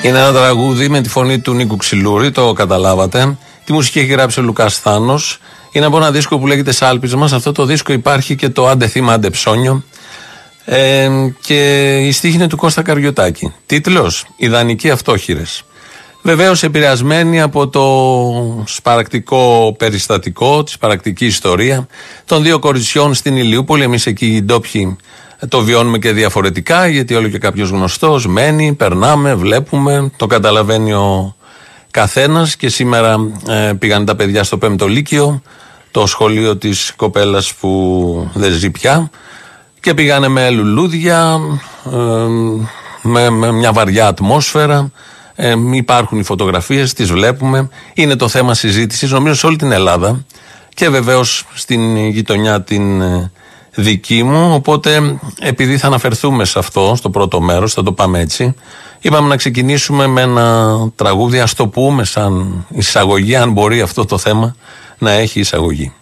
Είναι ένα τραγούδι με τη φωνή του Νίκου Ξυλούρη, το καταλάβατε. Τη μουσική έχει γράψει ο Λουκάς Θάνος. Είναι από ένα δίσκο που λέγεται Σάλπισμα. Σε αυτό το δίσκο υπάρχει και το Άντε θύμα, άντε ψώνιο. Και η στίχη είναι του Κώστα Καριωτάκη. Τίτλος: Ιδανικοί αυτόχειρες. Βεβαίως επηρεασμένη από το σπαρακτικό περιστατικό, τη σπαρακτική ιστορία των δύο κοριτσιών στην Ηλιούπολη. Εμείς εκεί οι ντόπιοι το βιώνουμε και διαφορετικά, γιατί όλο και κάποιος γνωστός μένει, περνάμε, βλέπουμε, το καταλαβαίνει ο καθένας. Και σήμερα πήγαν τα παιδιά στο 5ο Λύκειο, το σχολείο της κοπέλας που δεν ζει πια, και πήγανε με λουλούδια, με μια βαριά ατμόσφαιρα. Υπάρχουν οι φωτογραφίες, τις βλέπουμε. Είναι το θέμα συζήτησης, νομίζω, σε όλη την Ελλάδα και βεβαίως στην γειτονιά την δική μου. Οπότε, επειδή θα αναφερθούμε σε αυτό στο πρώτο μέρος, θα το πάμε έτσι, είπαμε να ξεκινήσουμε με ένα τραγούδι, ας το πούμε σαν εισαγωγή, αν μπορεί αυτό το θέμα να έχει εισαγωγή.